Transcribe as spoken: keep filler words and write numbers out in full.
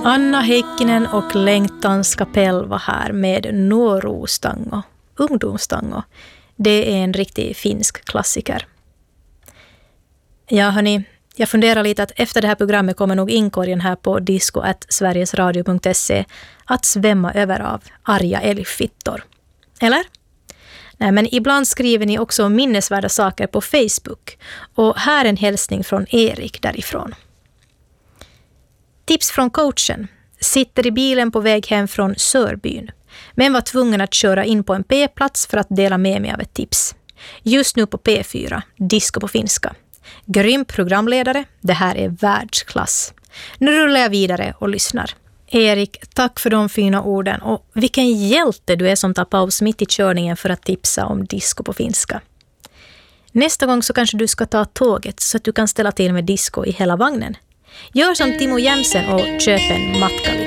Anna Heikkinen och Längtans kapell var här med Nuoruustango, ungdomstango. Det är en riktig finsk klassiker. Ja hörni, jag funderar lite att efter det här programmet kommer nog inkorgen här på disco at sverigesradio punkt se att svämma över av arga älgfittor. Eller? Nej, men ibland skriver ni också minnesvärda saker på Facebook. Och här en hälsning från Erik därifrån. Tips från coachen. Sitter i bilen på väg hem från Sörbyn. Men var tvungen att köra in på en P-plats för att dela med mig av ett tips. Just nu på P fyra, disco på finska. Grym programledare, det här är världsklass. Nu rullar jag vidare och lyssnar. Erik, tack för de fina orden och vilken hjälte du är som tar paus mitt i körningen för att tipsa om disco på finska. Nästa gång så kanske du ska ta tåget så att du kan ställa till med disco i hela vagnen. Gör som Timo Jämsen och köp en matkalis.